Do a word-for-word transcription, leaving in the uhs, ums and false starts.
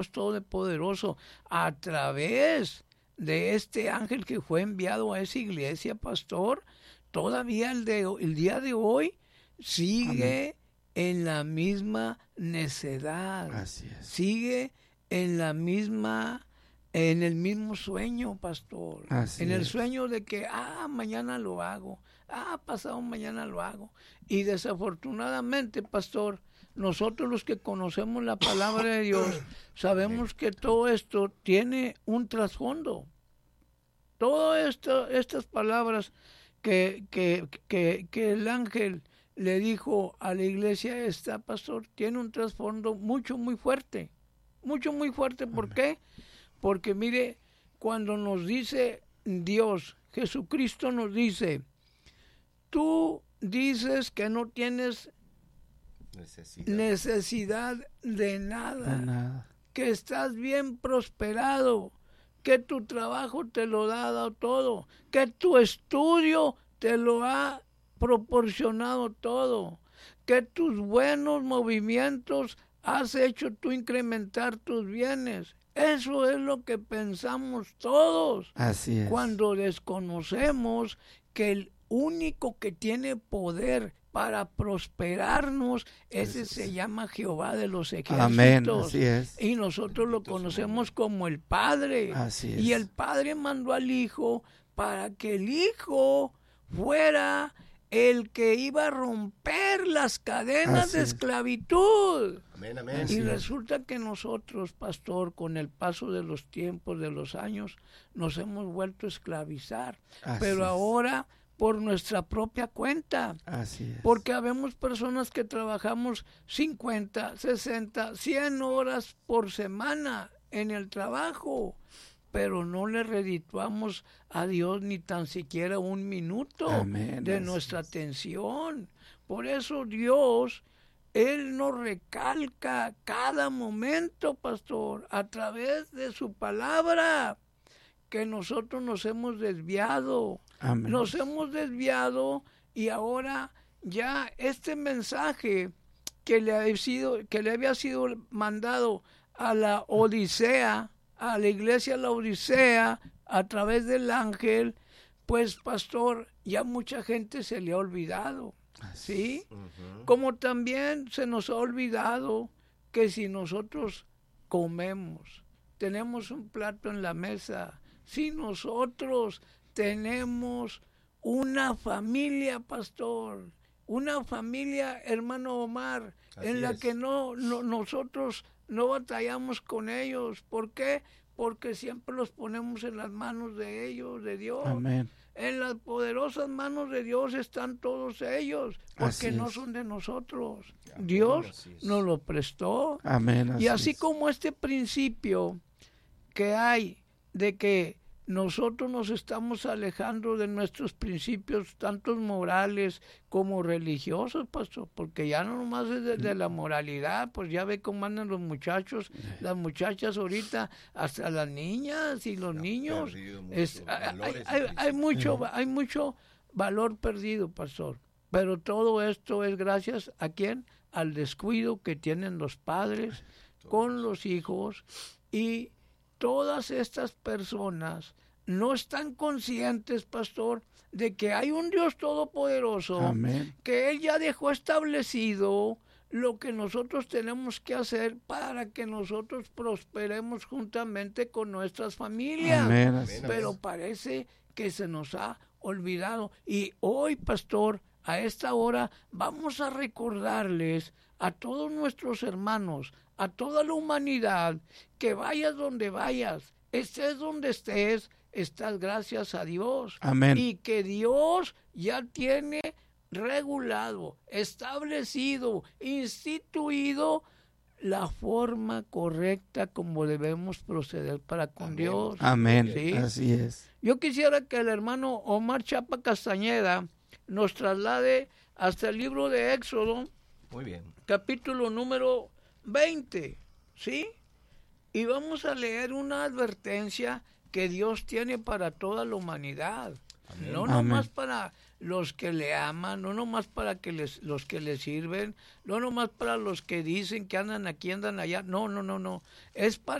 Todopoderoso a través de este ángel que fue enviado a esa iglesia, pastor, todavía el, de, el día de hoy sigue Amén. En la misma necedad. Así es. Sigue en la misma, en el mismo sueño, pastor. Así en el es. sueño de que, ah, mañana lo hago, ah, pasado mañana lo hago. Y desafortunadamente, pastor, nosotros los que conocemos la palabra de Dios, sabemos que todo esto tiene un trasfondo. Todo esto, estas palabras que, que, que, que el ángel le dijo a la iglesia esta, pastor, tiene un trasfondo mucho, muy fuerte. Mucho, muy fuerte. ¿Por Amén. Qué? Porque mire, cuando nos dice Dios, Jesucristo nos dice, tú dices que no tienes necesidad, necesidad de nada, de nada, que estás bien prosperado, que tu trabajo te lo ha dado todo, que tu estudio te lo ha proporcionado todo, que tus buenos movimientos has hecho tú incrementar tus bienes. Eso es lo que pensamos todos. Así es. Cuando desconocemos que el único que tiene poder para prosperarnos, ese Así se es. llama Jehová de los ejércitos. Amén, así es. Y nosotros lo conocemos como el Padre. Así es. Y el Padre mandó al Hijo para que el Hijo fuera el que iba a romper las cadenas Así de es. esclavitud. Amén, amén. Y resulta que nosotros, pastor, con el paso de los tiempos, de los años, nos hemos vuelto a esclavizar. Así Pero es. ahora por nuestra propia cuenta. Así es. Porque habemos personas que trabajamos cincuenta, sesenta, cien horas por semana en el trabajo, pero no le redituamos a Dios ni tan siquiera un minuto Amén, de así nuestra es. atención. Por eso Dios, Él nos recalca cada momento, pastor, a través de su palabra, que nosotros nos hemos desviado. Amén. Nos hemos desviado y ahora ya este mensaje que le, ha sido, que le había sido mandado a la Odisea, a la iglesia de la Odisea, a través del ángel, pues pastor, ya mucha gente se le ha olvidado, ¿sí? Uh-huh. Como también se nos ha olvidado que si nosotros comemos, tenemos un plato en la mesa, si nosotros tenemos una familia, pastor, una familia, hermano Omar, Así en la es. que no, no nosotros no batallamos con ellos. ¿Por qué? Porque siempre los ponemos en las manos de ellos, de Dios. Amén. En las poderosas manos de Dios están todos ellos, porque así no es. son de nosotros. Amén, Dios nos lo prestó. Amén. Así y así es. como este principio que hay de que nosotros nos estamos alejando de nuestros principios, tanto morales como religiosos, pastor, porque ya no nomás es de, de la moralidad, pues ya ve cómo andan los muchachos, las muchachas ahorita, hasta las niñas y los niños. Es, hay, hay, hay, mucho, hay mucho valor perdido, pastor, pero todo esto es gracias a quién, al descuido que tienen los padres con los hijos, y todas estas personas no están conscientes, pastor, de que hay un Dios todopoderoso. Amén. Que Él ya dejó establecido lo que nosotros tenemos que hacer para que nosotros prosperemos juntamente con nuestras familias. Amén. Así Pero es. parece que se nos ha olvidado. Y hoy, pastor, a esta hora vamos a recordarles a todos nuestros hermanos, a toda la humanidad, que vayas donde vayas, estés donde estés, estás gracias a Dios. Amén. Y que Dios ya tiene regulado, establecido, instituido la forma correcta como debemos proceder para con Amén. Dios. Amén. ¿Sí? Así es. Yo quisiera que el hermano Omar Chapa Castañeda nos traslade hasta el libro de Éxodo. Muy bien. Capítulo número veinte, ¿sí? Y vamos a leer una advertencia que Dios tiene para toda la humanidad. Amén. No nomás para los que le aman, no nomás para que les, los que le sirven, no nomás para los que dicen que andan aquí, andan allá. No, no, no, no. Es para